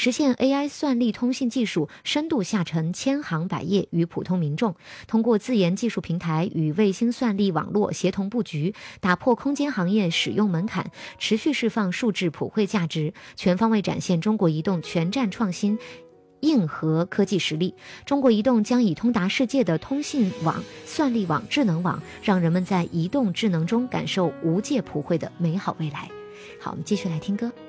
实现 AI 算力通信技术深度下沉千行百业与普通民众，通过自研技术平台与卫星算力网络协同布局，打破空间行业使用门槛，持续释放数字普惠价值，全方位展现中国移动全站创新硬核科技实力。中国移动将以通达世界的通信网、算力网、智能网，让人们在移动智能中感受无界普惠的美好未来。好，我们继续来听歌。